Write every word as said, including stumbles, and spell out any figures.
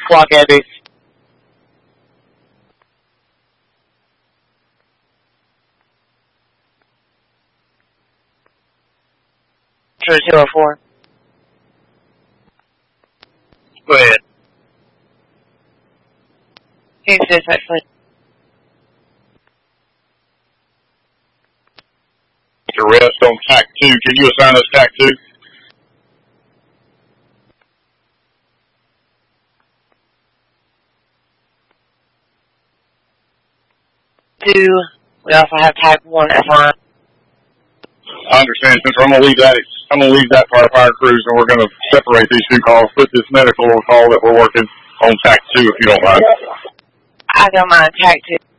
Clock Abby. two oh four. Go ahead. He's dispatch, please. Arrest on T A C two. Can you assign us T A C two? Two. We also have type one F I. I understand, Spencer. I'm gonna leave that. I'm gonna leave that for our fire crews, and we're gonna separate these two calls. Put this medical call that we're working on T A C two, if you don't mind. I don't mind type two.